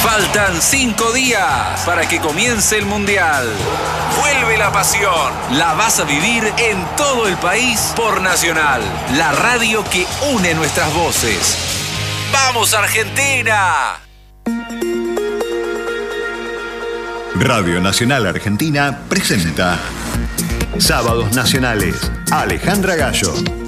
Faltan 5 días para que comience el Mundial. Vuelve la pasión. La vas a vivir en todo el país por Nacional, la radio que une nuestras voces. ¡Vamos, Argentina! Radio Nacional Argentina presenta Sábados Nacionales. Alejandra Gallo.